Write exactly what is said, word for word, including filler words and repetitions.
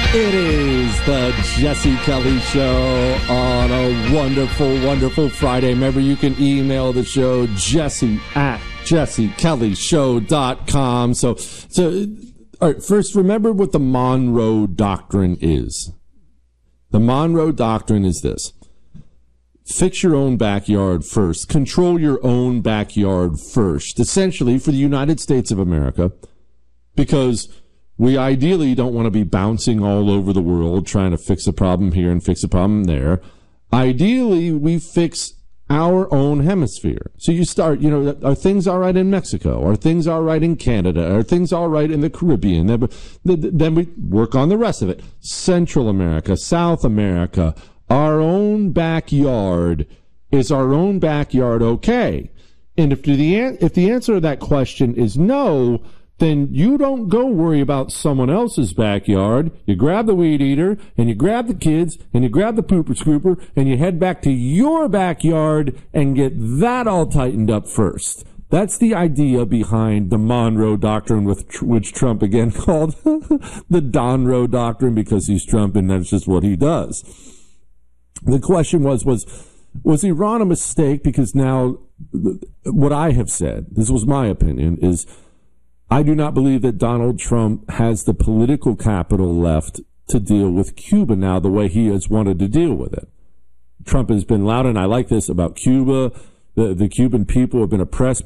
It is the Jesse Kelly Show on a wonderful, wonderful Friday. Remember, you can email the show, Jesse at jesse kelly show dot com. So, so, all right, first, remember what the Monroe Doctrine is. The Monroe Doctrine is this. Fix your own backyard first. Control your own backyard first. Essentially, for the United States of America, because we ideally don't want to be bouncing all over the world trying to fix a problem here and fix a problem there. Ideally, we fix our own hemisphere. So you start, you know, are things all right in Mexico? Are things all right in Canada? Are things all right in the Caribbean? Then we work on the rest of it. Central America, South America, our own backyard. Is our own backyard okay? And if the, if the answer to that question is no, then you don't go worry about someone else's backyard. You grab the weed eater, and you grab the kids, and you grab the pooper scooper, and you head back to your backyard and get that all tightened up first. That's the idea behind the Monroe Doctrine, with which Trump again called the Donroe Doctrine, because he's Trump and that's just what he does. The question was, was, was Iran a mistake? Because now what I have said, this was my opinion, is I do not believe that Donald Trump has the political capital left to deal with Cuba now the way he has wanted to deal with it. Trump has been loud, and I like this about Cuba. The, the Cuban people have been oppressed